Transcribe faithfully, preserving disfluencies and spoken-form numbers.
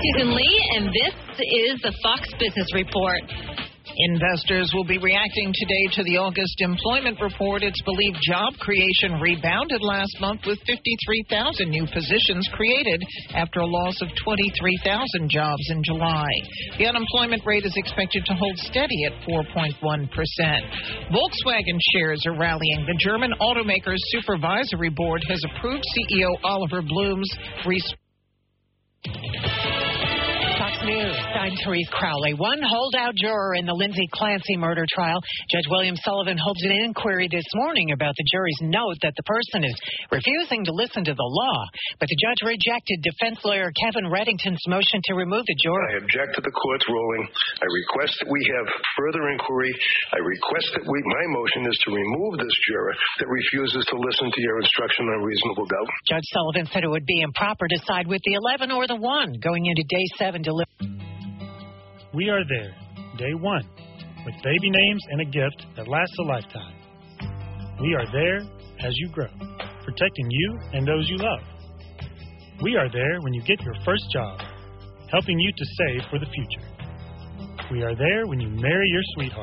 Susan Lee, and this is the Fox Business Report. Investors will be reacting today to the August employment report. It's believed job creation rebounded last month with fifty-three thousand new positions created after a loss of twenty-three thousand jobs in July. The unemployment rate is expected to hold steady at four point one percent. Volkswagen shares are rallying. The German automaker's supervisory board has approved C E O Oliver Blume's restructuring. Fox News. I'm Therese Crowley. One holdout juror in the Lindsay Clancy murder trial. Judge William Sullivan holds an inquiry this morning about the jury's note that the person is refusing to listen to the law. But the judge rejected defense lawyer Kevin Reddington's motion to remove the juror. I object to the court's ruling. I request that we have further inquiry. I request that we, my motion is to remove this juror that refuses to listen to your instruction on reasonable doubt. Judge Sullivan said it would be improper to side with the eleven or the one going into day seven to live. We are there, day one, with baby names and a gift that lasts a lifetime. We are there as you grow, protecting you and those you love. We are there when you get your first job, helping you to save for the future. We are there when you marry your sweetheart.